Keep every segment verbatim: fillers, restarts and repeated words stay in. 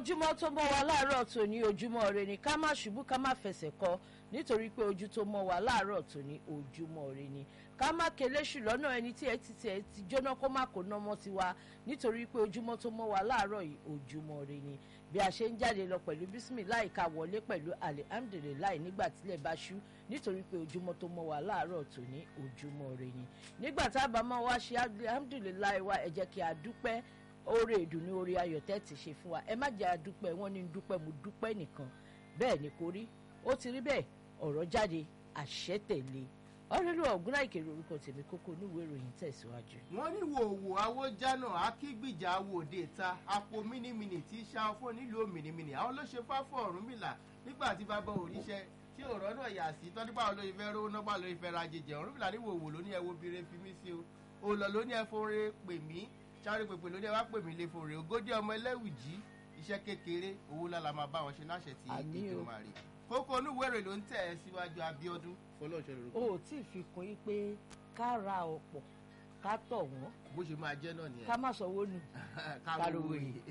ojúmọ́ tó mọ́ wa láàárọ̀ tòní ojúmọ́ ire ni ká má ṣubú ká má fẹsẹ̀ kọ nítorí pé ojú tó mọ́ wa láàárọ̀ tòní ojúmọ́ ire ni ká má keléṣù lọ́nà ẹni tí ẹ ti tiẹ̀ ti jóná kó má kó nọ́mọ́ tiwa nítorí pé ojúmọ́ tó mọ́ wa láàárọ̀ yìí ojúmọ́ ire ni bí a ṣe ń jáde lọ pẹ̀lú bísímìláì ká wọlé pẹ̀lú alihamdulilayi nígbà tílẹ̀ bá ṣú nítorí pé ojúmọ́ tó mọ́ wa láàárọ̀ tòní ojúmọ́ ire ni nígbà tá a bá máa wá ṣe alihamdulilayi wa ẹ jẹ́ kí a dúpẹ́ oore ìdùnnú oore ayọ̀ tẹ́ ti ṣe fún wa ẹ má jẹ́ àdúpẹ́ wọn ní dúpẹ́ mo dúpẹ́ nìkan bẹ́ẹ̀ ni kò rí ó ti rí bẹ́ẹ̀ ọ̀rọ̀ jáde àṣẹ tẹ̀lé ọ̀rẹ́lú ọ̀gúnná ìkèrè orúkọ tèmi kókó níwèé ìròyìn tẹ̀síwájú. wọ́n ní wòwò awójánà akígbìjà awòde ta àpò mínímínì tí ṣá fún nílùú mìnìmìnì àwọn ló ṣe fáfọ́ Ọ̀rúnmìlà nígbà tí bàbá òríṣẹ́ tí ọ̀rọ̀ náà yà sí tọ́jú báwọn lóye fẹ́ rówó náà bá lóye fẹ́ ra jẹjẹ Ọ̀rúnmìlà ní wòwò ló ní ẹ wo bire fi mí sí o òòlọ̀ ló ní ẹ fọ́nrẹ́ pè mí sáré pèpè ló ní ẹ wá pè mí lé fòrè ogójì ọmọ ẹlẹ́wìjì iṣẹ́ kékeré owó lála máa bá wọn ṣe láṣẹ tí ètò máa rí kókó onúwèrè ló ń tẹ̀ ẹ́ síwájú Abíọ́dún fọlọ́ọ̀ṣọ́ lórúkọ. o ò tí ì fi kún yín pé ká ra ọ̀pọ̀ ká tọ̀ wọ́n. bó ṣe máa jẹ́ náà nìyẹn. ká má sanwó nù. ká rówó yìí.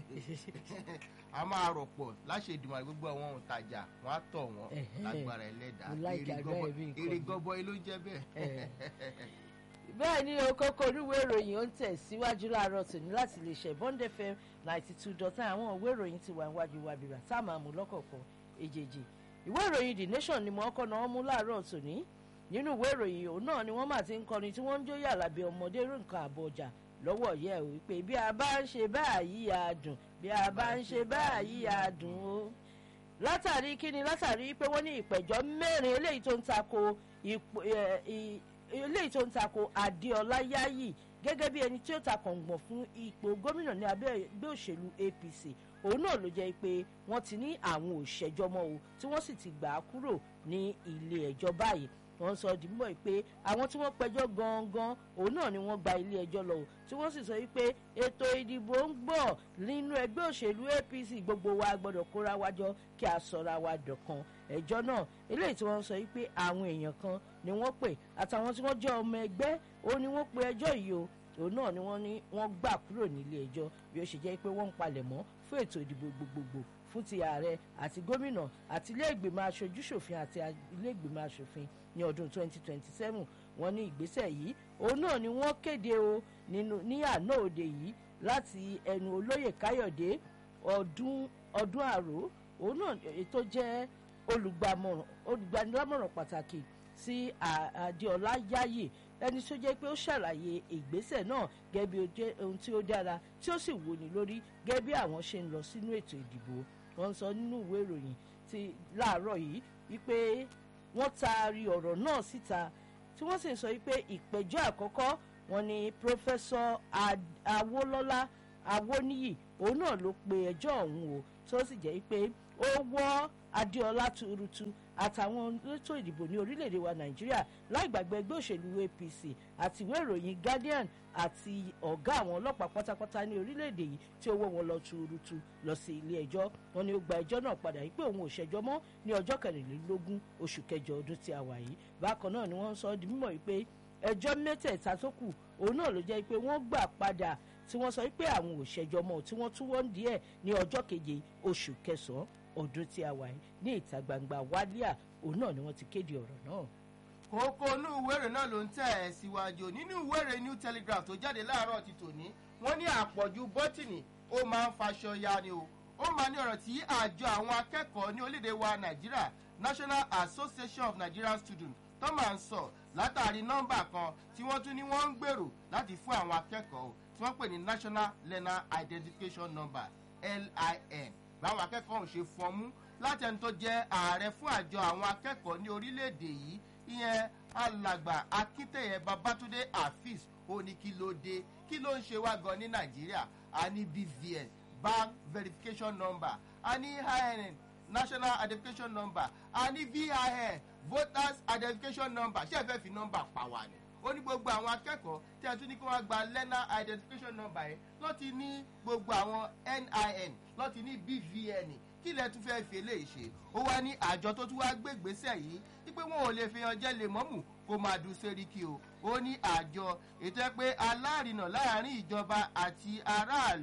a máa rọ̀pọ̀ láṣẹ ìdùnnú gbogbo àwọn òǹtajà wọn á tọ̀ wọ́n lágbára ẹlẹ́dàá èrè gọbọi ló jẹ́ bẹ́ẹ̀. bẹ́ẹ̀ ni okoko oníwé ìròyìn ó ń tẹ̀ síwájú láàárọ̀ tòní láti lè ṣe Bond F M ninety two dot nine àwọn ìwé ìròyìn ti wà níwájú wa bìrà tá a máa mú lọ́kọ̀ọ̀kan èjèèjì ìwé ìròyìn The Nation ni mo kọ́ náà mú láàárọ̀ tòní nínú ìwé ìròyìn òun náà ni wọ́n máa ti ń kọrin tí wọ́n ń jó yàrá bí ọmọdé rí nǹkan àbọ̀ ọjà lọ́wọ́ yẹ ò wípé bí a bá ń ṣe báyìí á dùn bí a bá ń ṣe báyìí á dùn ó látàrí kíni látàrí pé wọ́n ní ìpẹ̀jọ́ mẹ́rin eléyìí tó ń tako eléyìí tó ń tako Adéọlá Yáyì gẹ́gẹ́ bí ẹni tí ó ta kọ̀ǹgbọ̀n fún ipò gómìnà ní abẹ́ ẹgbẹ́ òṣèlú A P C òun náà ló jẹ́ pé wọ́n ti ní àwọn òṣèjọ́ mọ́ o tí wọ́n sì ti gbà á kúrò ní ilé ẹjọ́ báyìí wọ́n sọ di mímọ̀ pé àwọn tí wọ́n pẹjọ́ gangan òun náà ni wọ́n gba ilé ẹjọ́ lọ tí wọ́n sì sọ pé ètò ìdìbò ń gbọ́ nínú ẹgbẹ́ òṣèlú A P C gbogbo wa gbọ́dọ̀ kóra wájọ kí a sọra wa dọ̀kan ẹjọ́ náà eléyìí tí wọ́n sọ pé àwọn èèyàn kan ni wọ́n pè àtàwọn tí wọ́n jẹ́ ọmọ ẹgbẹ́ ó ní wọ́n pe ẹjọ́ yìí o òun náà ni wọ́n ní wọ́n gbà kúrò nílé ẹjọ́ bí ó ṣe jẹ́ pé wọ́n ń palẹ̀mọ́ fún ètò ìdìbò gbogbogbò fún ti ààrẹ àti gómìnà àti ilé ìgbìmọ̀ aṣojúṣòfin àti ilé ìgbìmọ̀ aṣòfin ní ọdún twenty twenty seven wọ́n ní ìgbésẹ̀ yìí òun náà ni wọ́n kéde o nínú ní àná òde yìí láti ẹnu olóyè Káyọ̀dé ọdún ọdún àrò òun náà ètò jẹ́ olùgbanilámọ̀ràn pàtàkì sí Adéọlá Yáyì ẹni tó jẹ́ pé ó ṣàlàyé ìgbésẹ̀ náà gẹ́gẹ́ bí ohun tí ó dára tí ó sì wúni lórí gẹ́gẹ́ bí àwọn ṣe ń lọ sínú ètò ìdìbò wọ́n sọ nínú ìwé ìròyìn ti láàárọ̀ yìí wípé wọ́n taari ọ̀rọ̀ náà síta tí wọ́n sì ń sọ wípé ìpẹ̀jọ́ àkọ́kọ́ wọn ni pírọfẹ́sọ̀ Awólọ́lá Awóníyì òun náà ló pe ẹjọ́ ọ̀hún o tó sì jẹ́ pé ó wọ́ Adéọlá tuurutu àtàwọn elétò ìdìbò ní orílẹ̀-èdè wa Nàìjíríà láì gbàgbé ẹgbẹ́ òṣèlú A P C àti ìwé ìròyìn Guardian àti ọ̀gá àwọn ọlọ́pàá pátápátá ní orílẹ̀-èdè yìí tí ó wọ́ wọn lọ tuurutu lọ sí ilé ẹjọ́ wọn ni ó gba ẹjọ́ náà padà yìí pé òun ò ṣẹjọ́ mọ́ ní ọjọ́ kẹrìnlélógún oṣù kẹjọ ọdún tí a wà yìí bákan náà ni wọ́n sọ di mímọ̀ pé ẹjọ́ mẹ́tẹ̀ẹ̀ta tó kù òun náà ló jẹ́ pé wọ́n gbà padà tí wọ́n sọ pé àwọn ò ṣẹjọ́ mọ́ tí wọ́n tún wọ́n díẹ̀ ní ọjọ́ keje oṣù kẹsàn-án ọdún tí a wà yìí ní ìta gbangba wálíà òun náà ni wọ́n ti kéde ọ̀rọ̀ náà. kókó inú ìwéèrè náà ló ń tẹ̀ ẹ́ síwájú nínú ìwéèrè New Telegraph tó jáde láàárọ̀ ti tòní wọ́n ní àpọ̀jù bọ́tìnì ó máa ń faṣọ ya ni o ó máa ní ọ̀rọ̀ tí àjọ àwọn akẹ́kọ̀ọ́ ní orílẹ̀-èdè wa Nàìjíríà National Association of Nigerian Students tó máa ń sọ látàrí nọ́mbà kan tí wọ́n tún ní wọ́n ń gbèrò láti fún àwọn akẹ́kọ̀ọ́ tí wọ́n pè ní National Learner Identification Number L I N báwọn akẹ́kọ̀ọ́ ò ṣe fọmú láti ẹni tó jẹ́ ààrẹ fún àjọ àwọn akẹ́kọ̀ọ́ ní orílẹ̀-èdè yìí ìyẹn alàgbà Akíntẹ̀yẹ Babátúndé Afeez ó ní kí ló dé kí ló ń ṣe wá gan ní Nàìjíríà a ní B V N Bank Verification Number a ní I N N National Identification Number a ní V I N Voters Identification Number ṣé ẹ fẹ́ fi nọ́mbà pa wá ni ó ní gbogbo àwọn akẹ́kọ̀ọ́ tí a tún ní kí wọ́n gba learner identification number yẹn ló ti ní gbogbo àwọn N I N ló ti ní B V N kí lẹ tún fẹ́ẹ́ fi eléyìí ṣe ó wá ní àjọ tó tún wá gbégbèsè yìí wípé wọn ò lè fi hàn jẹ́ lèmọ́mù kó máa du sẹ́ríkì o ó ní àjọ ètò ẹ pé alárinà láàrin ìjọba àti aráàlú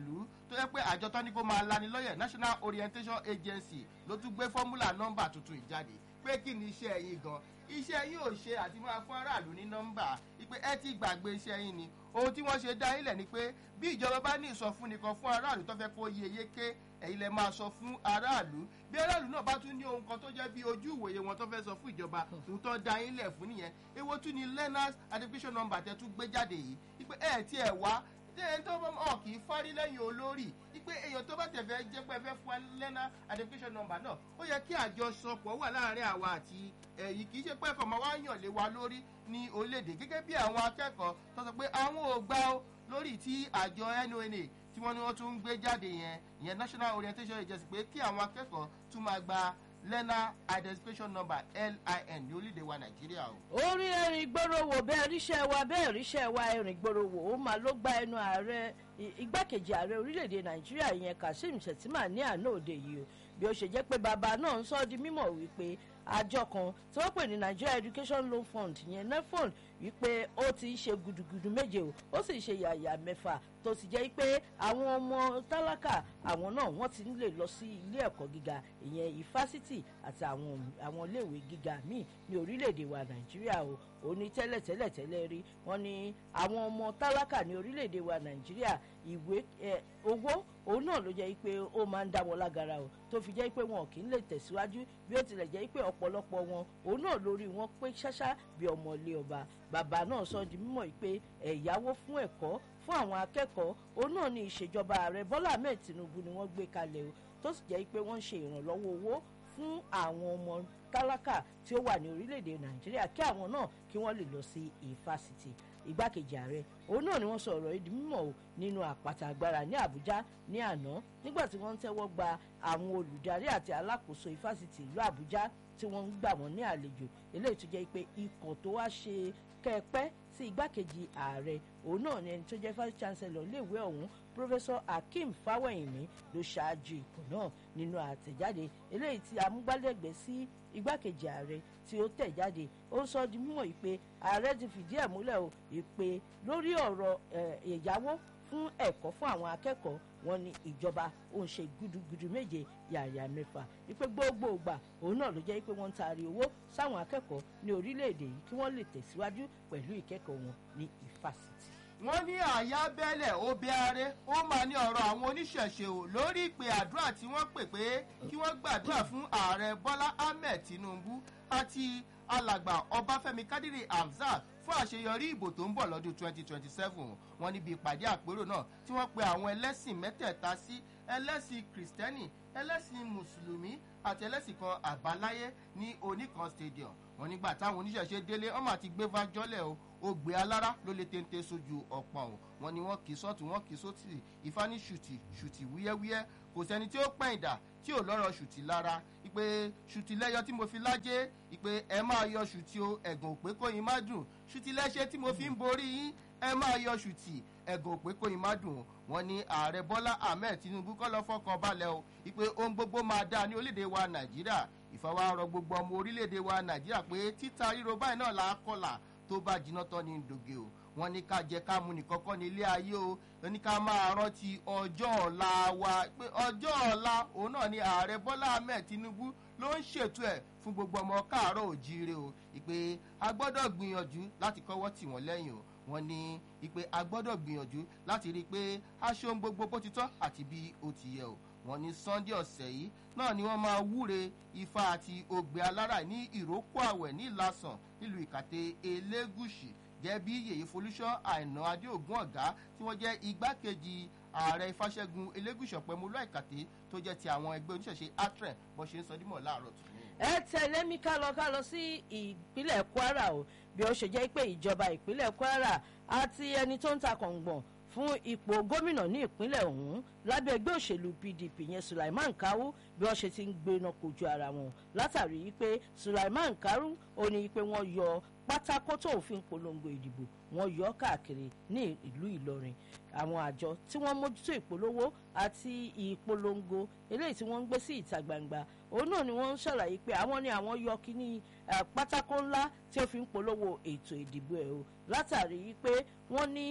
tó yẹ pé àjọ tó ní kó máa lanilọ́yẹ̀ National Orientation Agency ló tún gbé fọ́múlà nọ́mbà tuntun ìjáde pé kí ni iṣẹ́ yín gan iṣẹ́ yín ò ṣe àti máa fún aráàlú ní nọ́mbà ìpè ẹ ti gbàgbé iṣẹ́ yín ni ohun tí wọ́n ṣe dá ilẹ̀ ni pé bí ìjọba bá ní ìsọfúnni kan fún aráàlú tó fẹ́ kó yeye ké ẹ̀yin lẹ máa sọ fún aráàlú bí aráàlú náà bá tún ní ohun kan tó jẹ́ bí ojú ìwòye wọn tó fẹ́ sọ fún ìjọba ohun tó dá ilẹ̀ fún nìyẹn èwo tún ni learners identification number tẹ́ tún gbé jáde yìí ìpè ẹ̀ tí ẹ̀ wá tẹ́yẹn tó bá ọ̀ kì í fárí lẹ́yìn olórí ìpè èèyàn tó bá tẹ̀fẹ́ jẹ́ pé ẹ fẹ́ fún learner identification number náà ó yẹ kí àjọṣepọ̀ wà láàárín àwa àti ẹ̀yìn kì í ṣe pé ẹ̀kọ́ máa wá yàn lé wa lórí ní orílẹ̀-èdè gẹ́gẹ́ bí àwọn akẹ́kọ̀ọ́ tó sọ pé àwọn ò gbà ó lórí tí àjọ N O N A tí wọ́n ní wọ́n tún ń gbé jáde yẹn ìyẹn National Orientation Agency pé kí àwọn akẹ́kọ̀ọ́ tún máa gba learner identification number L I N ní orílẹ̀-èdè wa Nàìjíríà o. orí ẹ̀rìn gbòòrò wò bẹ́ẹ̀ ríṣẹ́ wa bẹ́ẹ̀ ríṣẹ́ wa ẹ̀rìn gbòòrò wò ó máa ló gba ẹnu ààrẹ igbákejì ààrẹ orílẹ̀-èdè Nàìjíríà ìyẹn Kashim Shettima ní àná òde yìí o bí ó ṣe jẹ́ pé bàbá náà ń sọ di mímọ̀ wípé àjọ kan tí wọ́n pè ní Nigeria Education Loan Fund yẹn nefond wípé ó ti ṣe gudugudu méje o ó sì ṣe yàyà mẹ́fà tó sì jẹ́ pé àwọn ọmọ tálákà àwọn náà wọ́n ti lè lọ sí ilé ẹ̀kọ́ gíga ìyẹn ìfásitì àti àwọn àwọn iléèwé gíga míì ní orílẹ̀-èdè wa Nàìjíríà o ó ní tẹ́lẹ̀ tẹ́lẹ̀ tẹ́lẹ̀ rí wọ́n ní àwọn ọmọ tálákà ní orílẹ̀-èdè wa Nàìjíríà ìwé owó òun náà ló jẹ́ pé ó máa ń dá wọn lágara o tó fi jẹ́ pé wọn kì í lè tẹ̀síwájú bí ó tilẹ̀ jẹ́ pé ọ̀pọ̀lọpọ̀ wọn òun náà lórí wọn pé ṣáṣá bí ọmọ ilé ọba bàbá náà sọ di mímọ̀ pé ẹ̀yáwó fún ẹ̀kọ́ fún àwọn akẹ́kọ̀ọ́ òun náà ní ìṣèjọba ààrẹ Bọ́lá Ahmed Tinubu ni wọ́n gbé kalẹ̀ o tó sì jẹ́ pé wọ́n ń ṣe ìrànlọ́wọ́ owó fún àwọn ọmọ tálákà tí ó wà ní orílẹ̀-èdè Nàìjíríà kí àwọn náà kí wọ́n lè lọ sí ìfásitì igbákejì ààrẹ òun náà ni wọ́n sọ ọ̀rọ̀ ìdí mímọ̀ o nínú àpáta agbára ní Àbújá ní àná nígbà tí wọ́n ń tẹ́wọ́ gba àwọn olùdarí àti alákòóso ìfásitì ìlú Àbújá tí wọ́n ń gbà wọ́n ní àlejò eléyìí tó jẹ́ pé ikọ̀ tó wá ṣe kẹ́ẹ̀pẹ́ sí igbákejì ààrẹ òun náà ni ẹni tó jẹ́ vice chancellor iléèwé ọ̀hún Professor Hakeem Fáwẹ̀hìnmí ló ṣáájú ikọ̀ náà nínú àtẹ̀jáde eléyìí tí amúgbálẹ́gbẹ̀ẹ́ sí igbákejì ààrẹ tí ó tẹ̀ jáde ó sọ di mímọ̀ pé ààrẹ ti fìdí ẹ̀ múlẹ̀ o ìpè lórí ọ̀rọ̀ ẹ̀yáwó fún ẹ̀kọ́ fún àwọn akẹ́kọ̀ọ́ wọn ní ìjọba ó ń ṣe gudugudu méje yàyà mẹ́fà ìpè gbogbo ìgbà òun náà ló jẹ́ pé wọ́n ń taari owó sáwọn akẹ́kọ̀ọ́ ní orílẹ̀-èdè yìí kí wọ́n lè tẹ̀síwájú pẹ̀lú ìkẹ́kọ̀ọ́ wọn ní ìfásitì. wọ́n ní àyà bẹ́lẹ̀ ó bẹ́ aré ó máa ní ọ̀rọ̀ àwọn oníṣẹ̀ṣe o lórí ìpè àdúrà tí wọ́n pè pé kí wọ́n gbàdúrà fún ààrẹ Bọ́lá Ahmed Tinubu àti alàgbà Ọbáfẹ́mi Kádírì Hamzat fún àṣeyọrí ìbò tó ń bọ̀ lọ́dún twenty twenty seven wọ́n níbi ìpàdé àpérò náà tí wọ́n pe àwọn ẹlẹ́sìn mẹ́tẹ̀ẹ̀ta sí ẹlẹ́sìn kìrìsìtẹ́nì ẹlẹ́sìn mùsùlùmí àti ẹlẹ́sìn kan àbáláyé ní Oníkan stadium wọ́n nígbà táwọn oníṣẹ̀ṣe délé ọmọ àti gbé fájọ́lẹ̀ o ògbé alára ló lè téńté sójú ọ̀pọ̀ o wọ́n ní wọ́n kì í sọ́tún wọ́n kì í sótì Ifá ní ṣùtì ṣùtì wúyẹ́wúyẹ́ kò sẹ́ni tí ó pẹ̀yìndà tí ò lọ́rọ̀ ṣùtì lára ìpè ṣùtì lẹ́yọ tí mo fi lájẹ́ ìpè ẹ máa yọ ṣùtì o ẹ̀gàn òpé kóyin má dùn ṣùtì lẹ́ṣẹ̀ tí mo fi ń borí yín ẹ máa yọ ṣùtì ẹ̀gàn òpé kóyin má dùn wọ́n ní ààrẹ Bọ́lá Ahmed Tinubu kọ́ lọ fọkàn balẹ̀ o ìpè ohun gbogbo máa dáa ní orílẹ̀-èdè wa Nàìjíríà ìfọwọ́rọ̀ gbogbo ọmọ orílẹ̀-èdè wa Nàìjíríà pé títa ríro báyìí náà là á kọlà tó bá jiná tán ní dògè o wọ́n ní ká jẹ ká mu nìkan kọ́ ní ilé ayé o ní ká máa rántí ọjọ́ ọ̀la wa pé ọjọ́ ọ̀la òun náà ni ààrẹ Bọ́lá Ahmed Tinubu ló ń ṣètò ẹ̀ fún gbogbo ọmọ káàárọ̀ òjíire o ìpè a gbọ́dọ̀ gbìyànjú láti kọ́wọ́ tì wọ́n lẹ́yìn o wọ́n ní ìpè a gbọ́dọ̀ gbìyànjú láti rí i pé a ṣe ohun gbogbo bó ti tọ́ àti bí ó ti yẹ o wọ́n ní Sunday ọ̀sẹ̀ yìí náà ni wọ́n máa wúre Ifá àti Ògbé Alára ní Ìrókò Àwẹ̀ ní Ìlasàn nílùú Ìkàtẹ́ Elégùṣì jẹ́ bí Yèyé Folúṣọ́ Àìná Adéògùn Ọ̀gá tí wọ́n jẹ́ igbákejì ààrẹ Ifáṣẹ́gun Elégùṣì Ọ̀pẹ́mọlú Ìkàtẹ́ tó jẹ́ ti àwọn ẹgbẹ́ oníṣẹ̀ṣe atre bó ṣe ń sọ dímọ̀ láàárọ̀ tó ní. ẹ tẹ̀lé mi ká lọ ká lọ sí ìpínlẹ̀ Kwara o bí ó ṣe jẹ́ pé ìjọba ìpínlẹ̀ Kwara àti ẹni tó ń ta kọ̀ǹgbọ̀n fún ipò gómìnà ní ìpínlẹ̀ ọ̀hún lábẹ́ ẹgbẹ́ òṣèlú P D P yẹn Sulaiman Kawu bí wọ́n ṣe ti ń gbéná kojú ara wọn látàrí pé Sulaiman Kawu ó ní pé wọ́n yọ pátákó tó òfin polongo ìdìbò wọ́n yọ káàkiri ní ìlú Ìlọrin àwọn àjọ tí wọ́n mójútó ìpolówó àti ìpolongo eléyìí tí wọ́n ń gbé sí ìta gbangba òun náà ni wọ́n ń ṣàlàyé pé àwọn ni àwọn yọ kíní pátákó ńlá tí ó fi ń polówó ètò ìdìbò ẹ̀ o látàrí pé wọ́n ní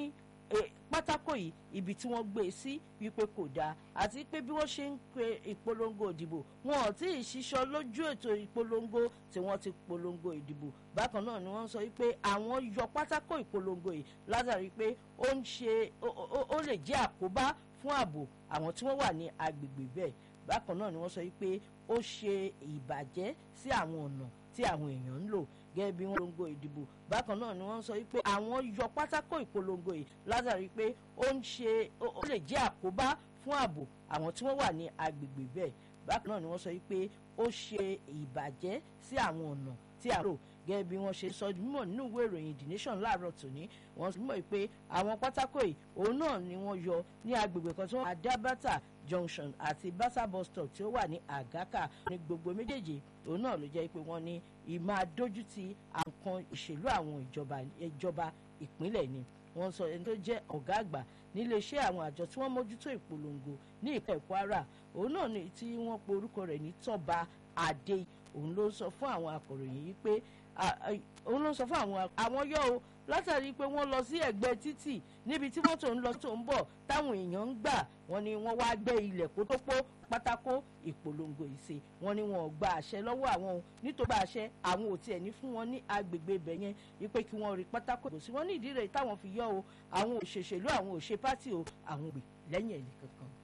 pátákó yìí ibi tí wọ́n gbé e sí wípé kò dáa àti pé bí wọ́n ṣe ń pe ìpolongo ìdìbò wọn ò tí ì ṣiṣọ́ lójú ètò ìpolongo tí wọ́n ti polongo ìdìbò bákan náà ni wọ́n sọ wípé àwọn yọ pátákó ìpolongo yìí látàrí pé ó ń ṣe ó lè jẹ́ àkóbá fún ààbò àwọn tí wọ́n wà ní agbègbè bẹ́ẹ̀ bákan náà ni wọ́n sọ wípé ó ṣe ìbàjẹ́ sí àwọn ọ̀nà tí àwọn èèyàn ń lò gẹ́gẹ́ bí wọ́n polongo ìdìbò bákan náà ni wọ́n sọ wípé àwọn yọ pátákó ìpolongo yìí látàrí pé ó ń ṣe ó lè jẹ́ àkóbá fún ààbò àwọn tí wọ́n wà ní agbègbè bẹ́ẹ̀ bákan náà ni wọ́n sọ wípé ó ṣe ìbàjẹ́ sí àwọn ọ̀nà tí àwọn lò gẹ́gẹ́ bí wọ́n ṣe sọ mímọ̀ nínú ìwé ìròyìn The Nation láàárọ̀ tòní wọ́n sọ mọ̀ pé àwọn pátákó yìí òun náà ni wọ́n yọ ní agbègbè kan tí wọ́n Adabata Junction àti Basa bus stop tí ó wà ní Agaka ní gbogbo méjèèjì òun náà ló jẹ́ pé wọ́n ní ìmáa dójútì àǹkan ìṣèlú àwọn ìjọba ìjọba ìpínlẹ̀ ni wọ́n sọ ẹni tó jẹ́ ọ̀gá àgbà níléeṣẹ́ àwọn àjọ tí wọ́n mójútó ìpolongo ní ìpínlẹ̀ Kwara òun náà ni tí wọ́n pe orúkọ rẹ̀ ní Tọ́ba Adé òun ló sọ fún àwọn akọ̀ròyìn yìí pé òun ló sọ fún àwọn àwọn yọ o látàrí pé wọ́n lọ sí ẹ̀gbẹ́ títì níbi tí mọ́tò ń lọ tó ń bọ̀ táwọn èèyàn ń gbà wọ́n ní wọ́n wá gbé ilẹ̀ kó tó pó pátákó ìpolongo ìṣe wọ́n ní wọn ò gba àṣẹ lọ́wọ́ àwọn o nítorí àṣẹ àwọn ò tiẹ̀ ní fún wọn ní agbègbè ibẹ̀ yẹn wípé kí wọ́n rí pátákó kò sí wọ́n ní ìdí rẹ̀ táwọn fi yọ o àwọn òṣèṣèlú àwọn òṣè pátì o àwọn ògbè lẹ́yìn ẹ̀lì kankan.